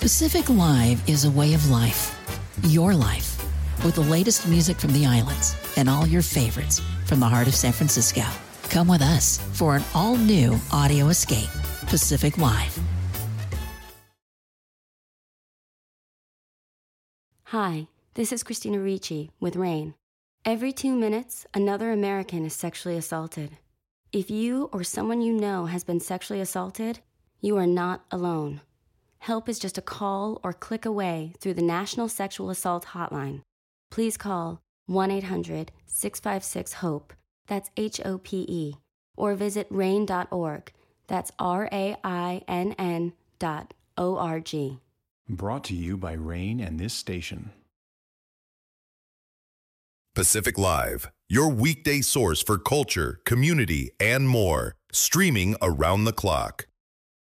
Pacific Live is a way of life. Your life. With the latest music from the islands and all your favorites from the heart of San Francisco. Come with us for an all-new audio escape. Pacific Live. Hi, this is Christina Ricci with RAIN. Every 2 minutes, another American is sexually assaulted. If you or someone you know has been sexually assaulted, you are not alone. Help is just a call or click away through the National Sexual Assault Hotline. Please call 1-800-656-HOPE, that's HOPE, or visit RAIN.org, that's RAINN.org. Brought to you by RAIN and this station. Pacific Live, your weekday source for culture, community, and more, streaming around the clock.